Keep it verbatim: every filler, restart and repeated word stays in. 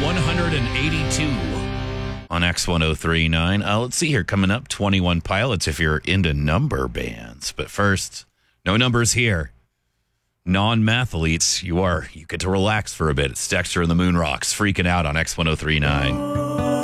one eighty-two on X ten thirty-nine. Uh, let's see here. Coming up, twenty-one Pilots if you're into number bands. But first, no numbers here. Non-mathletes, you are. You get to relax for a bit. It's Dexter and the Moon Rocks freaking out on X ten thirty-nine.